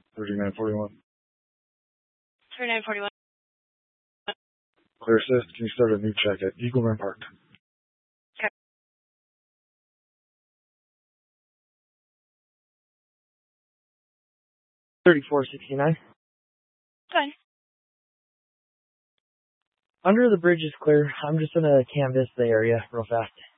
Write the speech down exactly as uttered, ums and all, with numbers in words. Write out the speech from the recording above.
thirty-nine forty-one. thirty-nine forty-one. Clear assist. Can you start a new check at Eagle Run Park? Okay. thirty-four sixty-nine. Fine. Under the bridge is clear. I'm just going to canvass the area real fast.